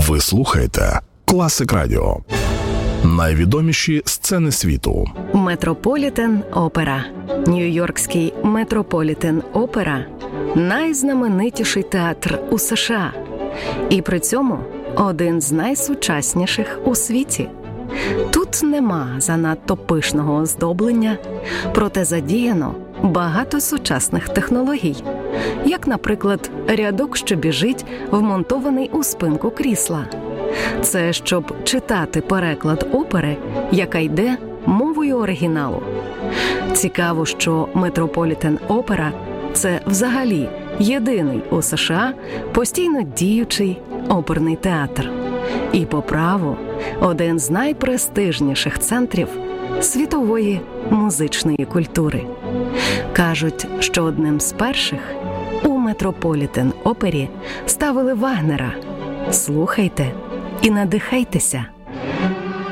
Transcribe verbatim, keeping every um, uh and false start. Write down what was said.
Ви слухаєте Класик Радіо. Найвідоміші сцени світу. Метрополітен Опера. Нью-Йоркський Метрополітен Опера – найзнаменитіший театр у США. І при цьому один з найсучасніших у світі. Тут нема занадто пишного оздоблення, проте задіяно багато сучасних технологій, як, наприклад, рядок, що біжить, вмонтований у спинку крісла. Це щоб читати переклад опери, яка йде мовою оригіналу. Цікаво, що Метрополітен Опера – це взагалі єдиний у США постійно діючий оперний театр. І по праву один з найпрестижніших центрів світової музичної культури. Кажуть, що одним з перших у Метрополітен Опері ставили Вагнера. Слухайте і надихайтеся.